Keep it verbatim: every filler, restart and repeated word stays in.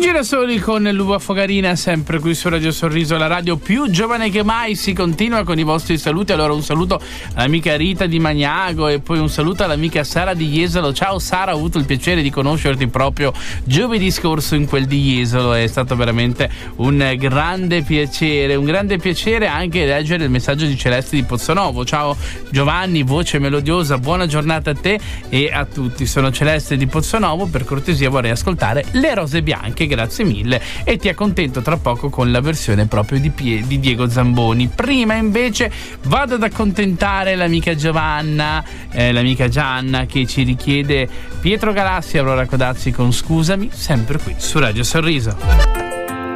Girasoli con Luva Fogarina, sempre qui su Radio Sorriso, la radio più giovane che mai. Si continua con i vostri saluti. Allora un saluto all'amica Rita di Magnago e poi un saluto all'amica Sara di Jesolo. Ciao Sara, ho avuto il piacere di conoscerti proprio giovedì scorso in quel di Jesolo, è stato veramente un grande piacere, un grande piacere anche leggere il messaggio di Celeste di Pozzonovo. Ciao Giovanni, voce melodiosa, buona giornata a te e a tutti. Sono Celeste di Pozzonovo, per cortesia vorrei ascoltare Le Rose Bianche, grazie mille, e ti accontento tra poco con la versione proprio di, Pie- di Diego Zamboni. Prima invece vado ad accontentare l'amica Giovanna, eh, l'amica Gianna, che ci richiede Pietro Galassi e Aurora Codazzi con Scusami, sempre qui su Radio Sorriso.